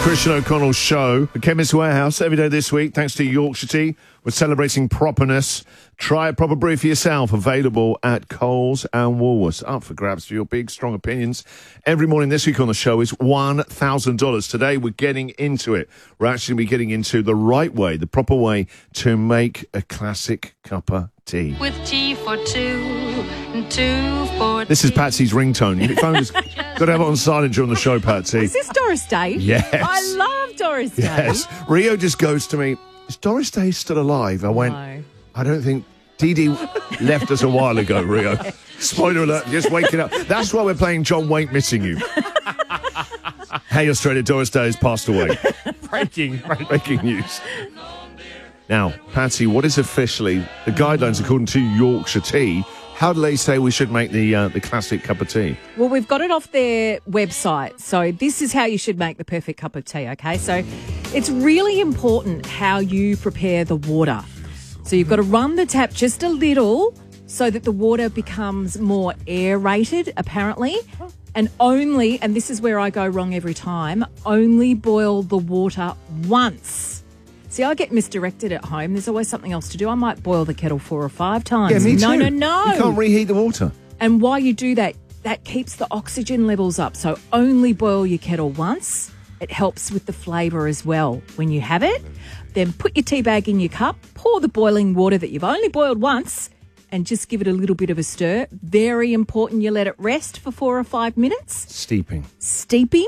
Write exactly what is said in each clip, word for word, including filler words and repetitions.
Christian O'Connell Show, the Chemist Warehouse, every day this week, thanks to Yorkshire Tea. We're celebrating properness. Try a proper brew for yourself, available at Coles and Woolworths. Up for grabs for your big, strong opinions. Every morning this week on the show is one thousand dollars. Today, we're getting into it. We're actually be getting into the right way, the proper way to make a classic cup of tea. With tea for two and two for This is Patsy's ringtone. Your phone has got to have it on silent during the show, Patsy. Is this Doris Day? Yes. I love Doris Day. Yes. Rio just goes to me, is Doris Day still alive? I went, No. I don't think... Dee Dee left us a while ago, Rio. Spoiler alert, just waking up. That's why we're playing John Wayne Missing You. Hey, Australia, Doris Day has passed away. Breaking, breaking. Breaking news. Now, Patsy, what is officially the guidelines according to Yorkshire Tea? How do they say we should make the uh, the classic cup of tea? Well, we've got it off their website. So this is how you should make the perfect cup of tea, okay? So it's really important how you prepare the water. So you've got to run the tap just a little so that the water becomes more aerated, apparently. And only, and this is where I go wrong every time, only boil the water once. See, I get misdirected at home. There's always something else to do. I might boil the kettle four or five times. Yeah, me too. No, no, no. You can't reheat the water. And while you do that, that keeps the oxygen levels up. So only boil your kettle once. It helps with the flavour as well when you have it. Then put your tea bag in your cup, pour the boiling water that you've only boiled once, and just give it a little bit of a stir. Very important you let it rest for four or five minutes. Steeping. Steeping.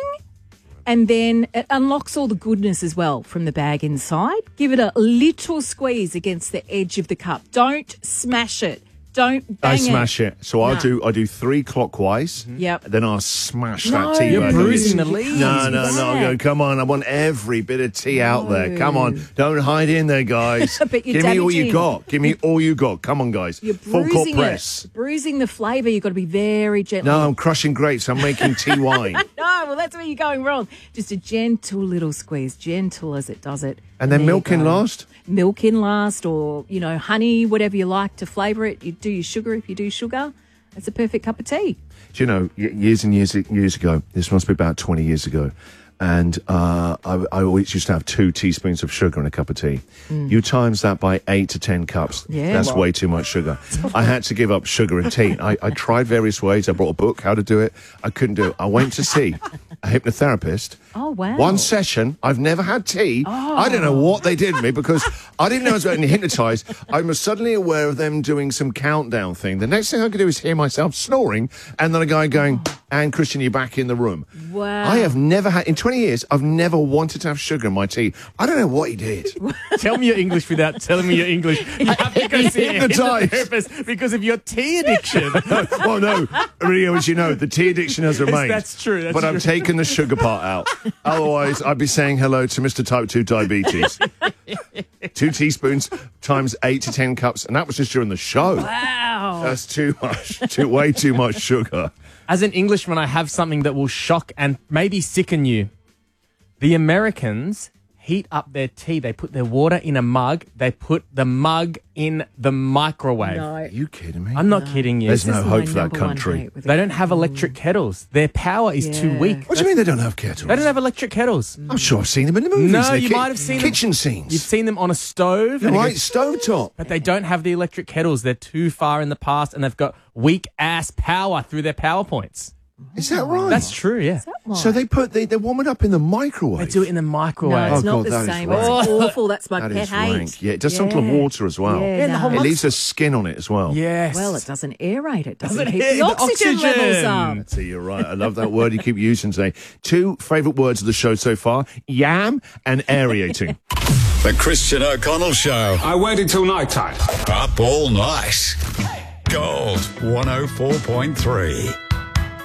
And then it unlocks all the goodness as well from the bag inside. Give it a little squeeze against the edge of the cup. Don't smash it. Don't bang I smash it. So No. I do I do three clockwise. Yep. Then I'll smash No, that tea you're bag. bruising the leaves. No, no, no. Yeah. Go, come on. I want every bit of tea out there. Come on. Don't hide in there, guys. But you're Give me all you damaging- got. Give me all you got. Come on, guys. You're Full court bruising press. it. Bruising the flavour, you've got to be very gentle. No, I'm crushing grapes. I'm making tea wine. No, well, that's where you're going wrong. Just a gentle little squeeze, gentle as it does it. And then there you milk in go. last? Milk in last, or, you know, honey, whatever you like to flavour it. You do your sugar if you do sugar. It's a perfect cup of tea. Do you know, y- years and years years ago, this must be about twenty years ago, and uh, I, I always used to have two teaspoons of sugar in a cup of tea. You times that by eight to ten cups. Yeah. That's way too much sugar. I had to give up sugar and tea. I, I tried various ways. I brought a book, how to do it. I couldn't do it. I went to see a hypnotherapist. Oh, wow. One session. I've never had tea. I don't know what they did to me because I didn't know I was getting hypnotised. I was suddenly aware of them doing some countdown thing. The next thing I could do is hear myself snoring and then a guy going, and Christian, you're back in the room. Wow. I have never had, in twenty years, I've never wanted to have sugar in my tea. I don't know what he did. Tell me your English without telling me your English. You have to go see a Hypnotised. hypnotherapist because of your tea addiction. Well, no, Rio, as you know, the tea addiction has remained. That's true, that's but true. I've taken the sugar part out. Otherwise, I'd be saying hello to Mister Type two Diabetes. Two teaspoons times eight to ten cups, and that was just during the show. Wow. That's too much, too, way too much sugar. As an Englishman, I have something that will shock and maybe sicken you. The Americans heat up their tea. They put their water in a mug. They put the mug in the microwave. No. Are you kidding me? I'm not kidding you. There's This no is hope my for that number one country. hate with They it. don't have electric kettles. Their power is too Yeah. weak. What do you mean they don't have kettles? They don't have electric kettles. I'm sure I've seen them in the movies. No, They're you ki- might have seen them- kitchen scenes. You've seen them on a stove. You're and it right, goes- stovetop. But they don't have the electric kettles. They're too far in the past and they've got weak ass power through their PowerPoints. Is that right? That's true, yeah. So they put they, they warm it up in the microwave. They do it in the microwave. No, it's Oh, not God, the that is same. rank. It's awful. That's my That pet is hate. rank. Yeah, it does something to water as well. Yeah, Yeah, and the no. whole It leaves a skin on it as well. Yes. Well, it doesn't aerate. It doesn't, Doesn't keep hit the the oxygen, levels oxygen. up. So you're right. I love that word you keep using today. Two favourite words of the show so far, yam and aerating. The Christian O'Connell Show. I waited till night time. Up all night. Gold one oh four point three.